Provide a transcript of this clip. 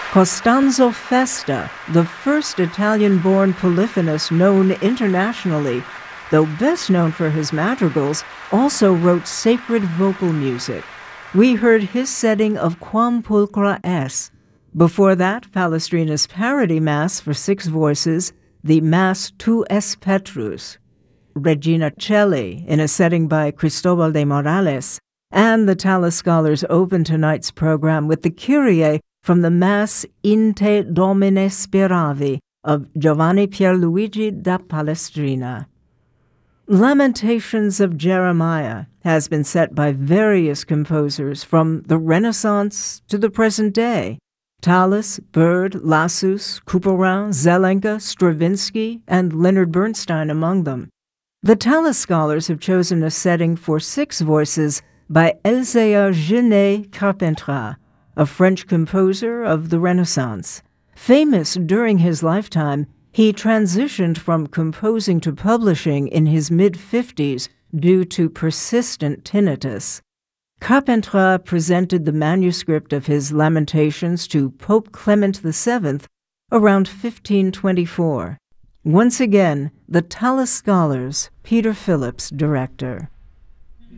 Costanzo Festa, the first Italian-born polyphonist known internationally, though best known for his madrigals, also wrote sacred vocal music. We heard his setting of Quam Pulchra Es. Before that, Palestrina's parody mass for 6 voices, the Mass Tu Es Petrus, Regina Celli in a setting by Cristobal de Morales, and the Tallis Scholars opened tonight's program with the Kyrie from the Mass In Te Domine Spiravi of Giovanni Pierluigi da Palestrina. Lamentations of Jeremiah has been set by various composers from the Renaissance to the present day. Tallis, Bird, Lassus, Couperin, Zelenka, Stravinsky, and Leonard Bernstein among them. The Tallis Scholars have chosen a setting for 6 voices by Elzéar Genet Carpentras, a French composer of the Renaissance. Famous during his lifetime, he transitioned from composing to publishing in his mid-50s due to persistent tinnitus. Carpentras presented the manuscript of his Lamentations to Pope Clement VII around 1524. Once again, the Tallis Scholars, Peter Phillips, director.